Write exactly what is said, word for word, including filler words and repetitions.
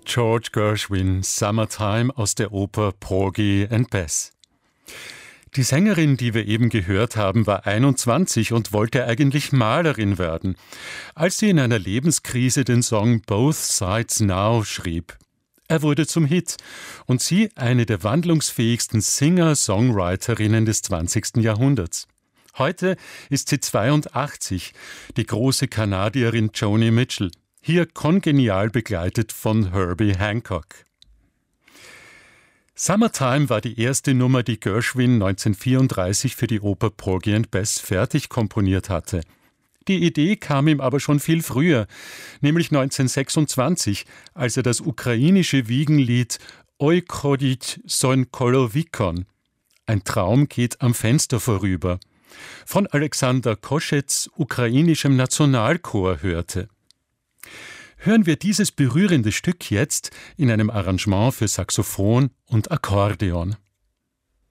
George Gershwin, Summertime aus der Oper Porgy and Bess. Die Sängerin, die wir eben gehört haben, war einundzwanzig und wollte eigentlich Malerin werden, als sie in einer Lebenskrise den Song Both Sides Now schrieb. Er wurde zum Hit und sie eine der wandlungsfähigsten Singer-Songwriterinnen des zwanzigsten Jahrhunderts. Heute ist sie zweiundachtzig, die große Kanadierin Joni Mitchell, hier kongenial begleitet von Herbie Hancock. Summertime war die erste Nummer, die Gershwin neunzehnhundertvierunddreißig für die Oper Porgy and Bess fertig komponiert hatte. Die Idee kam ihm aber schon viel früher, nämlich neunzehnhundertsechsundzwanzig, als er das ukrainische Wiegenlied Oj chodit son koło wikon, ein Traum geht am Fenster vorüber, von Alexander Koschets ukrainischem Nationalchor hörte. Hören wir dieses berührende Stück jetzt in einem Arrangement für Saxophon und Akkordeon.